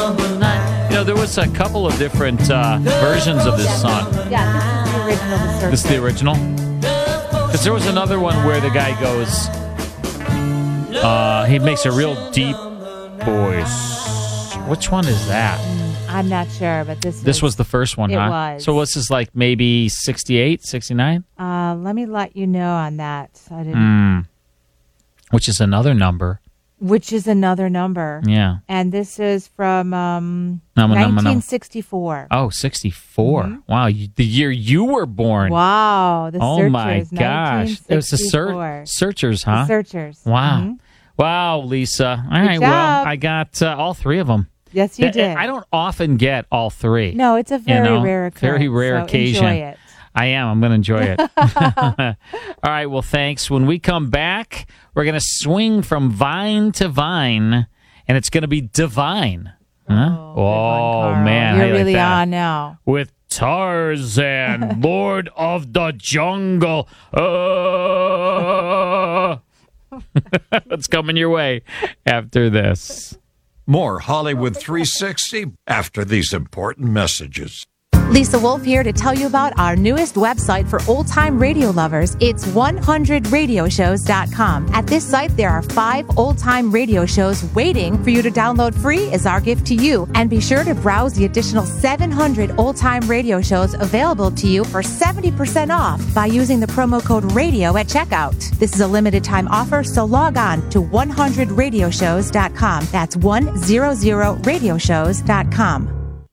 There was a couple of different versions of this song. Yeah, this is the original. Because there was another one where the guy goes, he makes a real deep voice. Which one is that? I'm not sure, but this was the first one, huh? It was. So what's this, like maybe 68, 69? Let me let you know on that. I didn't. Which is another number. Yeah. And this is from 1964. Oh, 64. Mm-hmm. Wow, the year you were born. Wow, the Searchers. Oh, my gosh. It was the Searchers, huh? The Searchers. Wow. Mm-hmm. Wow, Lisa. All right, job. well, I got all three of them. Yes, you did. I don't often get all three. No, it's a very rare occurrence. Very rare occasion. Enjoy it. I am. I'm going to enjoy it. All right, well, thanks. When we come back, we're going to swing from vine to vine, and it's going to be divine. Huh? Oh man. You're really on now. With Tarzan, Lord of the Jungle. What's coming your way after this? More Hollywood 360 after these important messages. Lisa Wolf here to tell you about our newest website for old-time radio lovers. It's 100radioshows.com. At this site, there are 5 old-time radio shows waiting for you to download free as our gift to you. And be sure to browse the additional 700 old-time radio shows available to you for 70% off by using the promo code RADIO at checkout. This is a limited-time offer, so log on to 100radioshows.com. That's 100radioshows.com.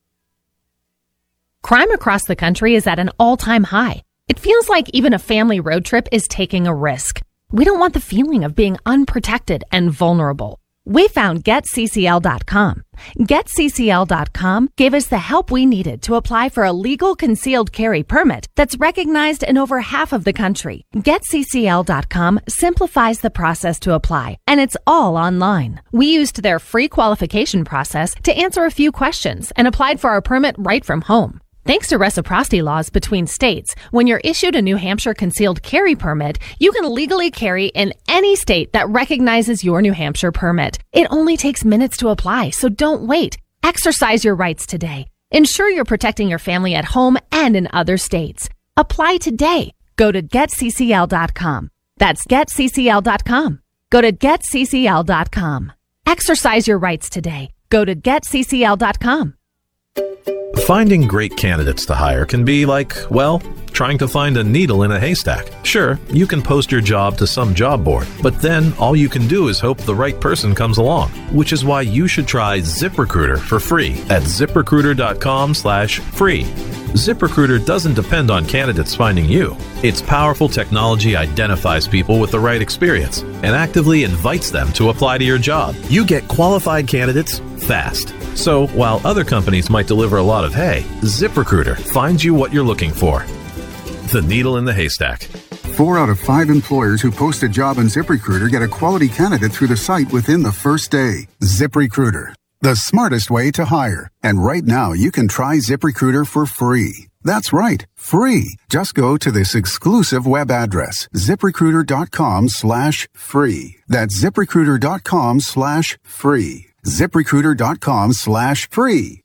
Crime across the country is at an all-time high. It feels like even a family road trip is taking a risk. We don't want the feeling of being unprotected and vulnerable. We found GetCCL.com. GetCCL.com gave us the help we needed to apply for a legal concealed carry permit that's recognized in over half of the country. GetCCL.com simplifies the process to apply, and it's all online. We used their free qualification process to answer a few questions and applied for our permit right from home. Thanks to reciprocity laws between states, when you're issued a New Hampshire concealed carry permit, you can legally carry in any state that recognizes your New Hampshire permit. It only takes minutes to apply, so don't wait. Exercise your rights today. Ensure you're protecting your family at home and in other states. Apply today. Go to GetCCL.com. That's GetCCL.com. Go to GetCCL.com. Exercise your rights today. Go to GetCCL.com. Finding great candidates to hire can be like, well, trying to find a needle in a haystack. Sure, you can post your job to some job board, but then all you can do is hope the right person comes along, which is why you should try ZipRecruiter for free at ZipRecruiter.com/free. ZipRecruiter doesn't depend on candidates finding you. Its powerful technology identifies people with the right experience and actively invites them to apply to your job. You get qualified candidates fast. So while other companies might deliver a lot of hay, ZipRecruiter finds you what you're looking for. The needle in the haystack. 4 out of 5 employers who post a job on ZipRecruiter get a quality candidate through the site within the first day. ZipRecruiter, the smartest way to hire. And right now, you can try ZipRecruiter for free. That's right, free. Just go to this exclusive web address, ZipRecruiter.com/free. That's ZipRecruiter.com/free. ZipRecruiter.com/free.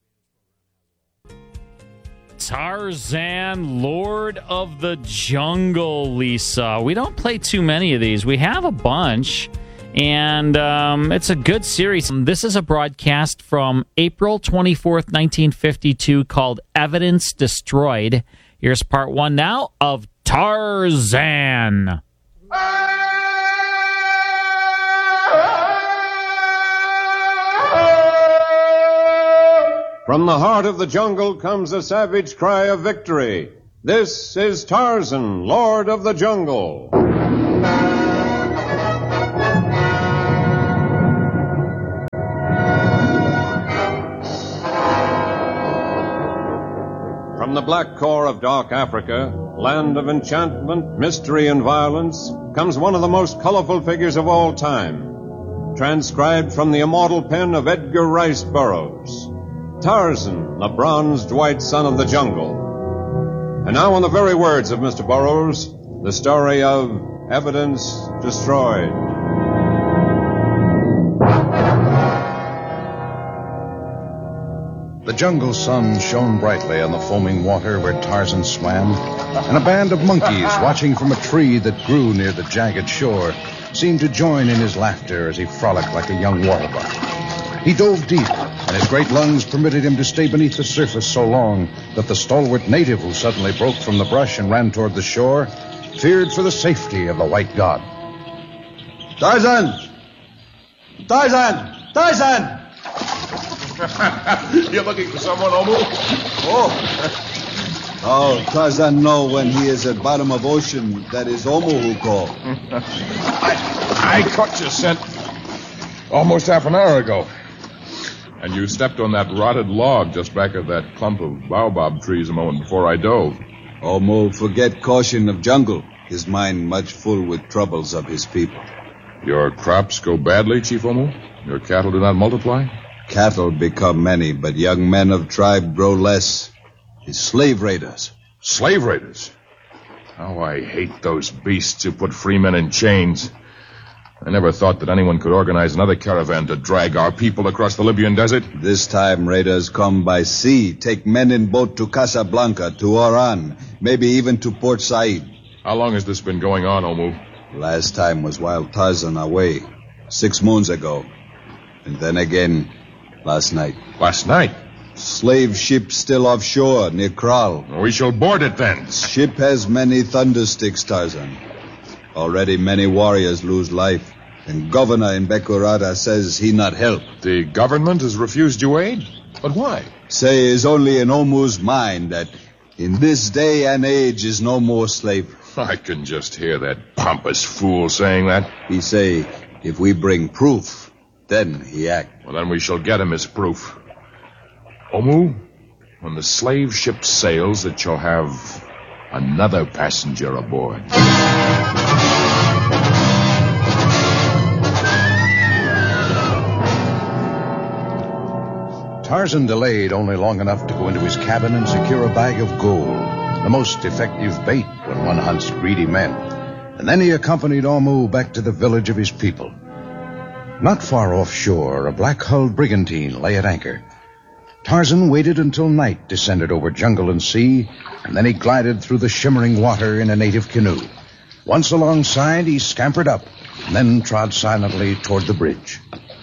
Tarzan, Lord of the Jungle, Lisa. We don't play too many of these. We have a bunch, and it's a good series. This is a broadcast from April 24th, 1952, called Evidence Destroyed. Here's part 1 now of Tarzan. From the heart of the jungle comes a savage cry of victory. This is Tarzan, Lord of the Jungle. From the black core of dark Africa, land of enchantment, mystery, and violence, comes one of the most colorful figures of all time, transcribed from the immortal pen of Edgar Rice Burroughs. Tarzan, the bronzed white son of the jungle. And now, in the very words of Mr. Burroughs, the story of Evidence Destroyed. The jungle sun shone brightly on the foaming water where Tarzan swam, and a band of monkeys watching from a tree that grew near the jagged shore seemed to join in his laughter as he frolicked like a young waterbuck. He dove deep, and his great lungs permitted him to stay beneath the surface so long that the stalwart native who suddenly broke from the brush and ran toward the shore feared for the safety of the white god. Tarzan! Tarzan! Tarzan! You're looking for someone, Omu? Oh, Tarzan know when he is at bottom of ocean, that is Omu who call. I caught your scent almost half an hour ago. And you stepped on that rotted log just back of that clump of baobab trees a moment before I dove. Omu forget caution of jungle. His mind much full with troubles of his people. Your crops go badly, Chief Omu? Your cattle do not multiply? Cattle become many, but young men of tribe grow less. It's slave raiders. Slave raiders? How I hate those beasts who put free men in chains. I never thought that anyone could organize another caravan to drag our people across the Libyan desert. This time raiders come by sea, take men in boat to Casablanca, to Oran, maybe even to Port Said. How long has this been going on, Omu? Last time was while Tarzan away, 6 moons ago. And then again, last night. Last night? Slave ship still offshore, near Kral. We shall board it then. Ship has many thundersticks, Tarzan. Already many warriors lose life. And governor in Bekurada says he not help. The government has refused you aid? But why? Say is only in Omu's mind that in this day and age is no more slavery. I can just hear that pompous fool saying that. He say, if we bring proof, then he act. Well, then we shall get him his proof. Omu, when the slave ship sails, it shall have another passenger aboard. Tarzan delayed only long enough to go into his cabin and secure a bag of gold, the most effective bait when one hunts greedy men. And then he accompanied Omu back to the village of his people. Not far offshore, a black-hulled brigantine lay at anchor. Tarzan waited until night descended over jungle and sea, and then he glided through the shimmering water in a native canoe. Once alongside, he scampered up, and then trod silently toward the bridge.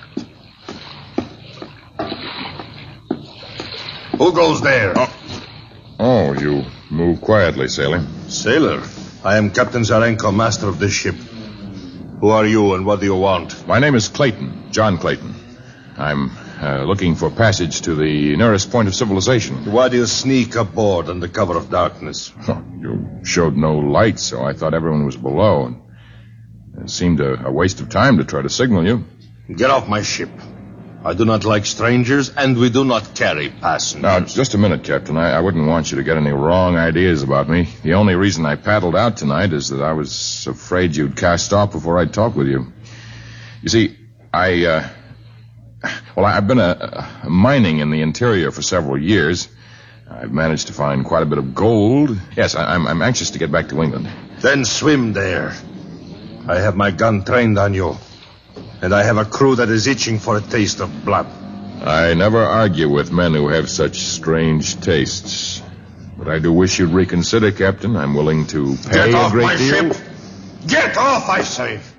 Who goes there? Oh, you move quietly, sailor. Sailor? I am Captain Zarenko, master of this ship. Who are you and what do you want? My name is Clayton, John Clayton. I'm looking for passage to the nearest point of civilization. Why do you sneak aboard under cover of darkness? Oh, you showed no light, so I thought everyone was below. And it seemed a waste of time to try to signal you. Get off my ship. I do not like strangers, and we do not carry passengers. Now, just a minute, Captain. I wouldn't want you to get any wrong ideas about me. The only reason I paddled out tonight is that I was afraid you'd cast off before I'd talk with you. You see, I've been mining in the interior for several years. I've managed to find quite a bit of gold. Yes, I'm anxious to get back to England. Then swim there. I have my gun trained on you. And I have a crew that is itching for a taste of blood. I never argue with men who have such strange tastes. But I do wish you'd reconsider, Captain. I'm willing to pay a great deal. Get off my ship! Get off, I say!